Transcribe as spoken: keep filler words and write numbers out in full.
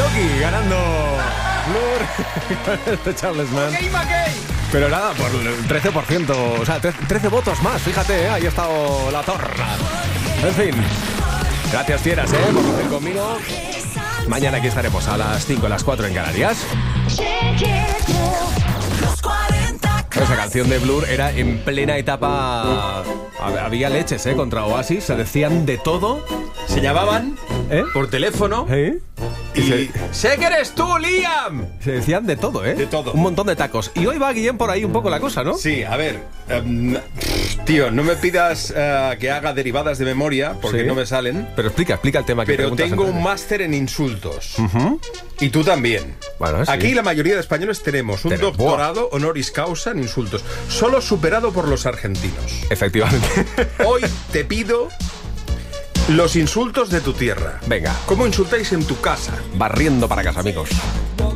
Coqui ganando Blur. Charles Mann. Pero nada, por el trece por ciento, o sea, trece votos más, fíjate, ¿eh? Ahí ha estado la torna. En fin, gracias fieras, ¿eh? Por hacer conmigo. Mañana aquí estaremos a las cinco, a las cuatro en Canarias. Esa canción de Blur era en plena etapa. Había leches, ¿eh? Contra Oasis, se decían de todo. Se llamaban ¿Eh? por teléfono. ¿Eh? Y, y sé que eres tú, Liam. Se decían de todo, ¿eh? De todo. Un montón de tacos. Y hoy va Guillem por ahí un poco la cosa, ¿no? Sí, a ver. Um, tío, no me pidas uh, que haga derivadas de memoria porque sí, no me salen. Pero explica, explica el tema que Pero preguntas. tengo entonces. un máster en insultos. Uh-huh. Y tú también. Bueno, sí. Aquí la mayoría de españoles tenemos un Tenemos. doctorado honoris causa en insultos, solo superado por los argentinos. Efectivamente. Hoy te pido los insultos de tu tierra. Venga. ¿Cómo insultáis en tu casa? Barriendo para casa, amigos.